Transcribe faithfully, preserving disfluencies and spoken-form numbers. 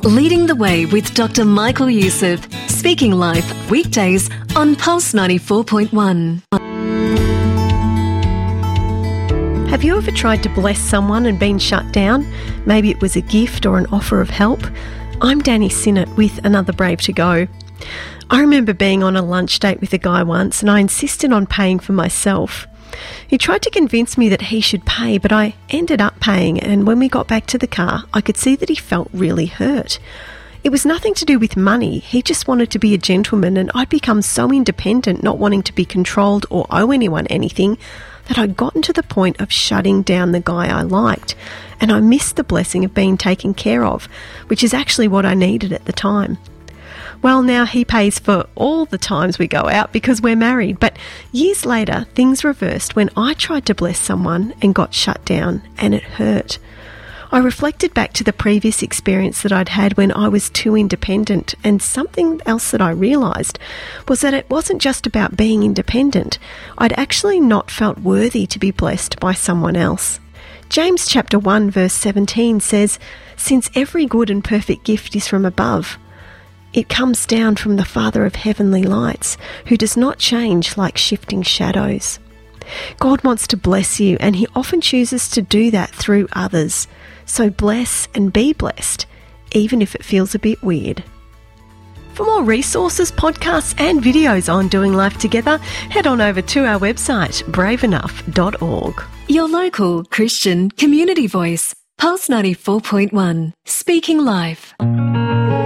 Leading the Way with Doctor Michael Youssef. Speaking Life, weekdays on Pulse ninety-four point one. Have you ever tried to bless someone and been shut down? Maybe it was a gift or an offer of help. I'm Danny Sinnott with Another Brave to Go. I remember being on a lunch date with a guy once and I insisted on paying for myself. He tried to convince me that he should pay, but I ended up paying, and when we got back to the car, I could see that he felt really hurt. It was nothing to do with money. He just wanted to be a gentleman, and I'd become so independent, not wanting to be controlled or owe anyone anything, that I'd gotten to the point of shutting down the guy I liked, and I missed the blessing of being taken care of, which is actually what I needed at the time. Well, now he pays for all the times we go out because we're married, but years later, things reversed when I tried to bless someone and got shut down, and it hurt. I reflected back to the previous experience that I'd had when I was too independent, and something else that I realised was that it wasn't just about being independent. I'd actually not felt worthy to be blessed by someone else. James chapter one verse seventeen says, "Since every good and perfect gift is from above, it comes down from the Father of heavenly lights, who does not change like shifting shadows." God wants to bless you, and he often chooses to do that through others. So bless and be blessed, even if it feels a bit weird. For more resources, podcasts and videos on doing life together, head on over to our website, brave enough dot org. Your local Christian community voice, Pulse ninety-four point one. Speaking Life.